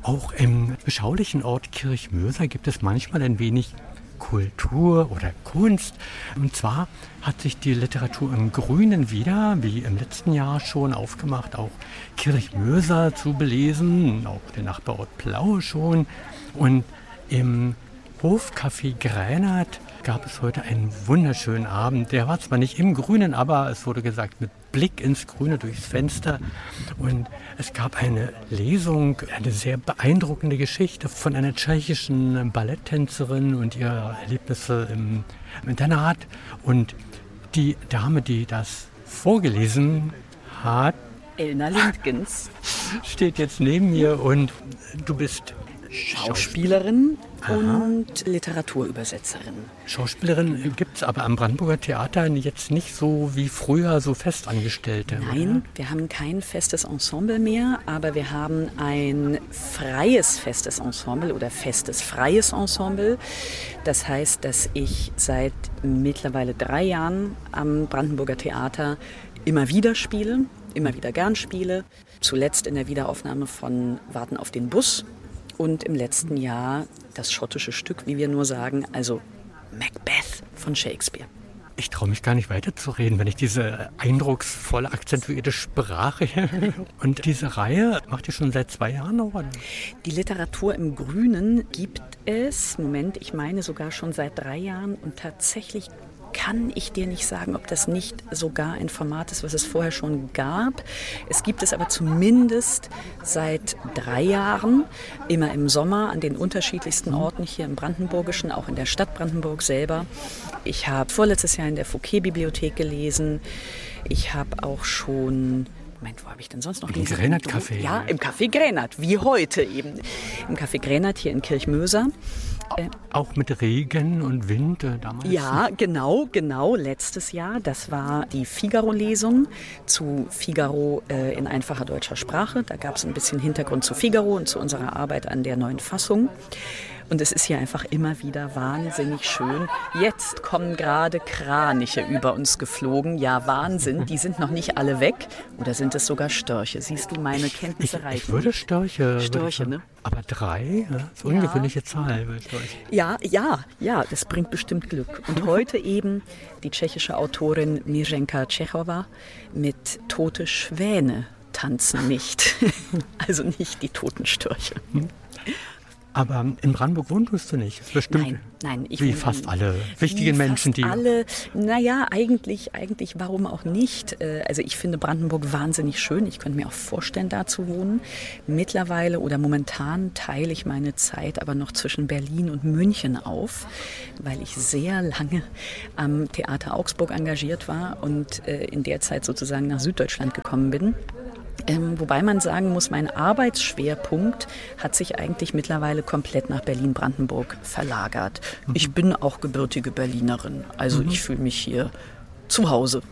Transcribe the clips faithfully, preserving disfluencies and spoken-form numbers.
auch im beschaulichen Ort Kirchmöser gibt es manchmal ein wenig Kultur oder Kunst. Und zwar hat sich die Literatur im Grünen wieder, wie im letzten Jahr schon, aufgemacht, auch Kirchmöser zu belesen, auch der Nachbarort Plaue schon. Und im Hofcafé Gränert gab es heute einen wunderschönen Abend. Der war zwar nicht im Grünen, aber es wurde gesagt mit Blick ins Grüne durchs Fenster. Und es gab eine Lesung, eine sehr beeindruckende Geschichte von einer tschechischen Balletttänzerin und ihre Erlebnisse im Internat. Und die Dame, die das vorgelesen hat, Elna Lindgens, steht jetzt neben mir und du bist Schauspielerin und Literaturübersetzerin. Schauspielerin gibt es aber am Brandenburger Theater jetzt nicht so wie früher, so Festangestellte. Nein, oder? Wir haben kein festes Ensemble mehr, aber wir haben ein freies festes Ensemble oder festes freies Ensemble. Das heißt, dass ich seit mittlerweile drei Jahren am Brandenburger Theater immer wieder spiele, immer wieder gern spiele. Zuletzt in der Wiederaufnahme von Warten auf den Bus. Und im letzten Jahr das schottische Stück, wie wir nur sagen, also Macbeth von Shakespeare. Ich traue mich gar nicht weiterzureden, wenn ich diese eindrucksvolle, akzentuierte Sprache höre. Und diese Reihe macht ihr schon seit zwei Jahren, oder? Die Literatur im Grünen gibt es, Moment, ich meine sogar schon seit drei Jahren. Und tatsächlich kann ich dir nicht sagen, ob das nicht sogar ein Format ist, was es vorher schon gab. Es gibt es aber zumindest seit drei Jahren, immer im Sommer an den unterschiedlichsten Orten hier im Brandenburgischen, auch in der Stadt Brandenburg selber. Ich habe vorletztes Jahr in der Fouquet-Bibliothek gelesen. Ich habe auch schon... Moment, wo habe ich denn sonst noch gelesen? Im Gränert-Café. Ja, im Café Gränert, wie heute eben. Im Café Gränert hier in Kirchmöser. Auch mit Regen und Wind äh, damals? Ja, genau, genau, letztes Jahr. Das war die Figaro-Lesung zu Figaro äh, in einfacher deutscher Sprache. Da gab es ein bisschen Hintergrund zu Figaro und zu unserer Arbeit an der neuen Fassung. Und es ist hier einfach immer wieder wahnsinnig schön. Jetzt kommen gerade Kraniche über uns geflogen. Ja, Wahnsinn, die sind noch nicht alle weg. Oder sind es sogar Störche? Siehst du, meine Kenntnisse ich, reichen. Ich würde Störche. Störche, würde ne? Aber drei? Ja, das ist eine ungewöhnliche Zahl bei Störche. Ja, ja, ja, das bringt bestimmt Glück. Und heute eben die tschechische Autorin Mirjenka Tschechowa mit Tote Schwäne tanzen nicht. Also nicht die toten Störche. Aber in Brandenburg wohnst du nicht? Das bestimmt nein, nein. Ich wie fast alle wichtigen wie Menschen, fast die... alle, naja, eigentlich, eigentlich, warum auch nicht? Also ich finde Brandenburg wahnsinnig schön. Ich könnte mir auch vorstellen, da zu wohnen. Mittlerweile oder momentan teile ich meine Zeit aber noch zwischen Berlin und München auf, weil ich sehr lange am Theater Augsburg engagiert war und in der Zeit sozusagen nach Süddeutschland gekommen bin. Ähm, wobei man sagen muss, mein Arbeitsschwerpunkt hat sich eigentlich mittlerweile komplett nach Berlin-Brandenburg verlagert. Mhm. Ich bin auch gebürtige Berlinerin, also mhm. ich fühle mich hier zu Hause.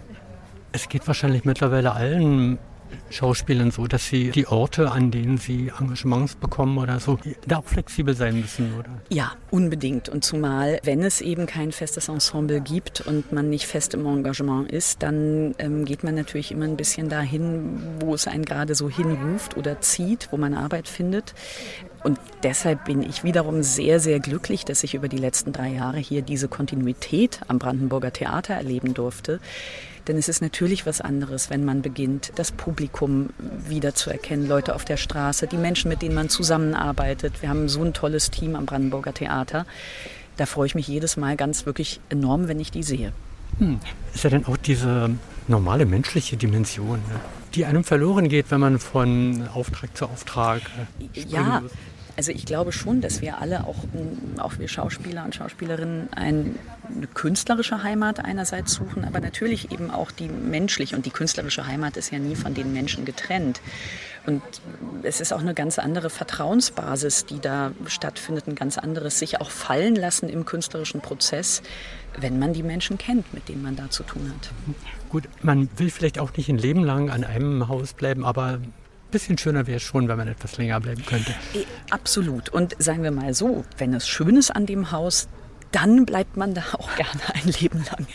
Es geht wahrscheinlich mittlerweile allen Schauspielern so, dass sie die Orte, an denen sie Engagements bekommen oder so, da auch flexibel sein müssen, oder? Ja, unbedingt. Und zumal, wenn es eben kein festes Ensemble gibt und man nicht fest im Engagement ist, dann ähm, geht man natürlich immer ein bisschen dahin, wo es einen gerade so hinruft oder zieht, wo man Arbeit findet. Und deshalb bin ich wiederum sehr, sehr glücklich, dass ich über die letzten drei Jahre hier diese Kontinuität am Brandenburger Theater erleben durfte. Denn es ist natürlich was anderes, wenn man beginnt, das Publikum wiederzuerkennen, Leute auf der Straße, die Menschen, mit denen man zusammenarbeitet. Wir haben so ein tolles Team am Brandenburger Theater. Da freue ich mich jedes Mal ganz wirklich enorm, wenn ich die sehe. Hm. Ist ja dann auch diese normale menschliche Dimension, ne? Die einem verloren geht, wenn man von Auftrag zu Auftrag äh, Ja, muss. Also ich glaube schon, dass wir alle, auch, auch wir Schauspieler und Schauspielerinnen, ein, eine künstlerische Heimat einerseits suchen, aber natürlich eben auch die menschliche. Und die künstlerische Heimat ist ja nie von den Menschen getrennt. Und es ist auch eine ganz andere Vertrauensbasis, die da stattfindet, ein ganz anderes sich auch fallen lassen im künstlerischen Prozess, wenn man die Menschen kennt, mit denen man da zu tun hat. Gut, man will vielleicht auch nicht ein Leben lang an einem Haus bleiben, aber ein bisschen schöner wäre es schon, wenn man etwas länger bleiben könnte. Absolut. Und sagen wir mal so, wenn es schön ist an dem Haus, dann bleibt man da auch gerne ein Leben lang.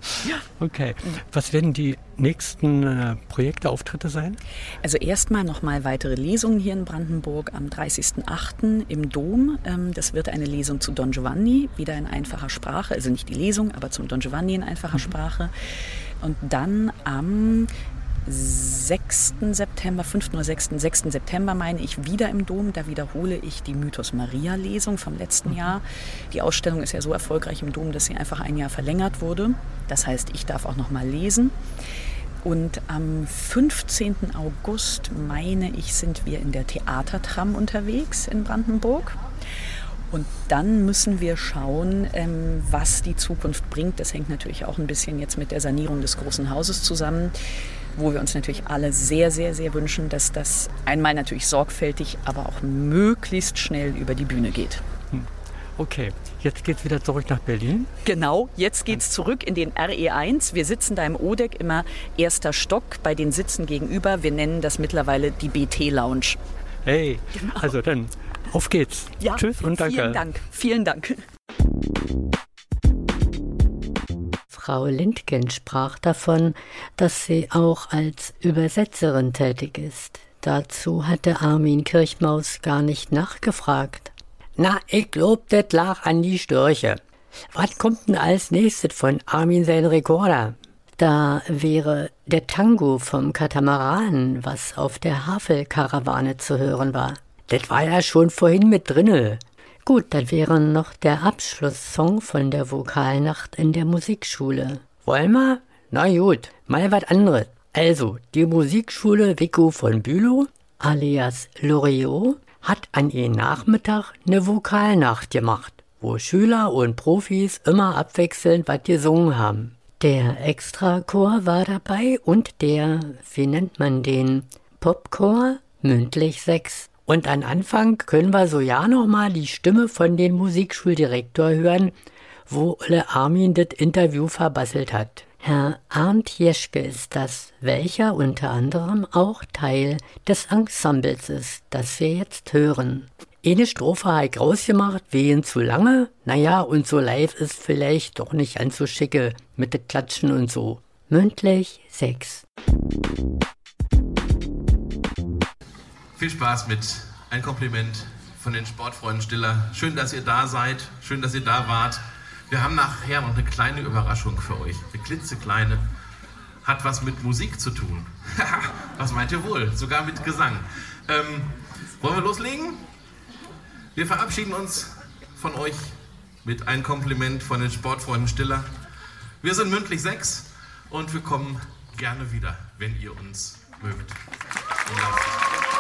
Ja. Okay. Was werden die nächsten äh, Projekte, Auftritte sein? Also erstmal nochmal weitere Lesungen hier in Brandenburg am dreißigsten achten im Dom. Ähm, das wird eine Lesung zu Don Giovanni, wieder in einfacher Sprache. Also nicht die Lesung, aber zum Don Giovanni in einfacher mhm. Sprache. Und dann am sechsten September, fünften oder sechsten, sechsten September meine ich, wieder im Dom. Da wiederhole ich die Mythos Maria-Lesung vom letzten Jahr. Die Ausstellung ist ja so erfolgreich im Dom, dass sie einfach ein Jahr verlängert wurde. Das heißt, ich darf auch noch mal lesen. Und am fünfzehnten August, meine ich, sind wir in der Theatertram unterwegs in Brandenburg. Und dann müssen wir schauen, ähm, was die Zukunft bringt. Das hängt natürlich auch ein bisschen jetzt mit der Sanierung des Großen Hauses zusammen, wo wir uns natürlich alle sehr, sehr, sehr wünschen, dass das einmal natürlich sorgfältig, aber auch möglichst schnell über die Bühne geht. Okay, jetzt geht's wieder zurück nach Berlin. Genau, jetzt geht's zurück in den R E eins. Wir sitzen da im Odeck, immer erster Stock, bei den Sitzen gegenüber. Wir nennen das mittlerweile die B T-Lounge. Hey, genau. Also dann, auf geht's. Ja, tschüss und danke. Vielen Dank, vielen Dank. Frau Lindgen sprach davon, dass sie auch als Übersetzerin tätig ist. Dazu hatte Armin Kirchmaus gar nicht nachgefragt. Na, ich glaub, das lag an die Störche. Was kommt denn als nächstes von Armin sein Rekorder? Da wäre der Tango vom Katamaran, was auf der Havel-Karawane zu hören war. Das war ja schon vorhin mit drinne. Gut, das wäre noch der Abschlusssong von der Vokalnacht in der Musikschule. Wollen wir? Na gut, mal was anderes. Also, die Musikschule Vico von Bülow, alias Loriot, hat an ihrem Nachmittag eine Vokalnacht gemacht, wo Schüler und Profis immer abwechselnd was gesungen haben. Der Extrachor war dabei und der, wie nennt man den, Popchor, mündlich sechs. Und an Anfang können wir so ja nochmal die Stimme von dem Musikschuldirektor hören, wo Ole Armin das Interview verbasselt hat. Herr Arndt Jeschke ist das, welcher unter anderem auch Teil des Ensembles ist, das wir jetzt hören. Eine Strophe habe ich rausgemacht, wehen zu lange. Naja, und so live ist vielleicht doch nicht ganz so schicke mit dem Klatschen und so. Mündlich sechs. Viel Spaß mit Ein Kompliment von den Sportfreunden Stiller. Schön, dass ihr da seid, schön, dass ihr da wart. Wir haben nachher noch eine kleine Überraschung für euch. Eine klitzekleine. Hat was mit Musik zu tun. Was meint ihr wohl? Sogar mit Gesang. Ähm, wollen wir loslegen? Wir verabschieden uns von euch mit Ein Kompliment von den Sportfreunden Stiller. Wir sind mündlich sechs und wir kommen gerne wieder, wenn ihr uns mögt. Und